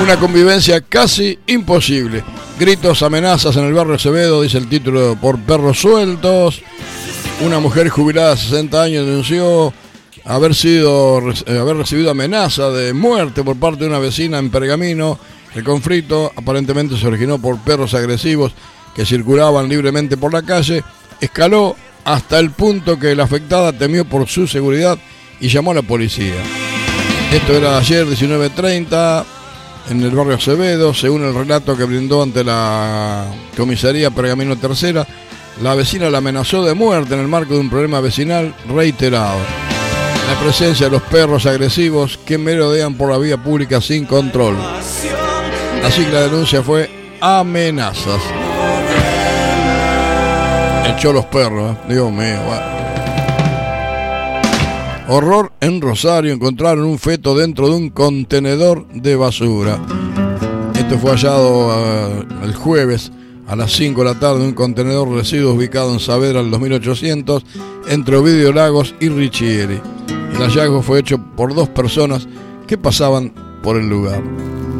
Una convivencia casi imposible. Gritos, amenazas en el barrio Acevedo, dice el título, por perros sueltos. Una mujer jubilada de 60 años denunció haber recibido amenaza de muerte por parte de una vecina en Pergamino. El conflicto aparentemente se originó por perros agresivos que circulaban libremente por la calle. Escaló hasta el punto que la afectada temió por su seguridad y llamó a la policía. Esto era ayer 19:30 en el barrio Acevedo. Según el relato que brindó ante la comisaría Pergamino Tercera, la vecina la amenazó de muerte en el marco de un problema vecinal reiterado. La presencia de los perros agresivos que merodean por la vía pública sin control. Así que la denuncia fue amenazas. Echó los perros, Dios mío. Bueno. Horror en Rosario, encontraron un feto dentro de un contenedor de basura. Esto fue hallado el jueves a las 5 de la tarde en un contenedor de residuos ubicado en Saavedra al 2800 entre Ovidio Lagos y Richieri. El hallazgo fue hecho por dos personas que pasaban por el lugar.